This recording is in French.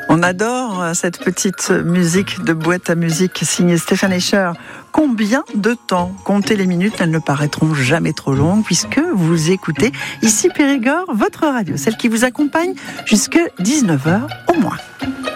On adore cette petite musique de boîte à musique signée Stéphane Escher. Combien de temps? Comptez les minutes, elles ne paraîtront jamais trop longues puisque vous écoutez ici Périgord, votre radio, celle qui vous accompagne jusque 19h au moins.